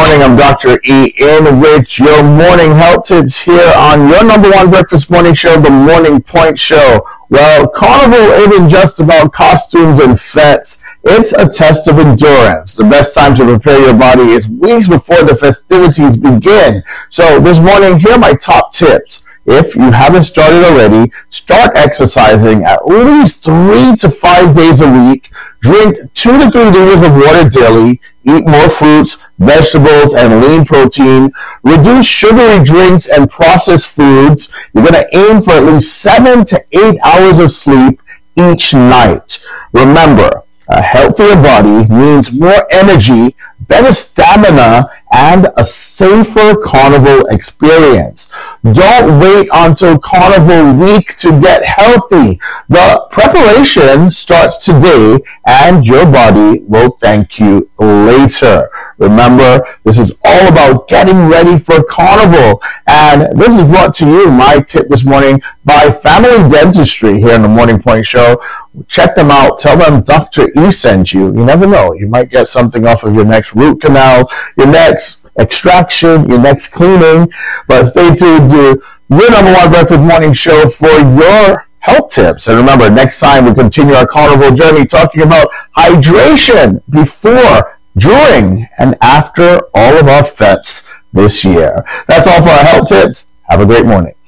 morning. I'm Dr. E. in with your morning health tips here on your number one breakfast morning show, The Morning Point Show. Well, Carnival isn't just about costumes and fetes. It's a test of endurance. The best time to prepare your body is weeks before the festivities begin. So this morning, here are my top tips. If you haven't started already, start exercising at least 3 to 5 days a week. Drink 2 to 3 liters of water daily. Eat more fruits, vegetables, and lean protein. Reduce sugary drinks and processed foods. You're going to aim for at least 7 to 8 hours of sleep each night. Remember, a healthier body means more energy, better stamina, and a safer carnival experience. Don't wait until carnival week to get healthy. The preparation starts today and your body will thank you later. Remember, this is all about getting ready for carnival. And this is brought to you, my tip this morning, by Family Dentistry here in the Morning Point Show. Check them out. Tell them Dr. E sent you. You never know. You might get something off of your next root canal, your next extraction, your next cleaning. But stay tuned to your number one breakfast morning show for your health tips. And remember, next time we continue our carnival journey talking about hydration before, during, and after all of our fetes this year. That's all for our health tips. Have a great morning.